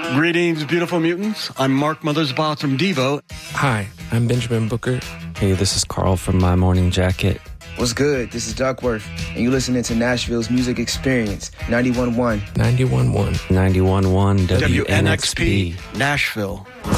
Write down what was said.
Greetings, beautiful mutants. I'm Mark Mothersbaugh from Devo. Hi, I'm Benjamin Booker. Hey, this is Carl from My Morning Jacket. What's good? This is Duckworth, and you're listening to Nashville's Music Experience, 91.1. 91.1. 91.1 WNXP. Nashville.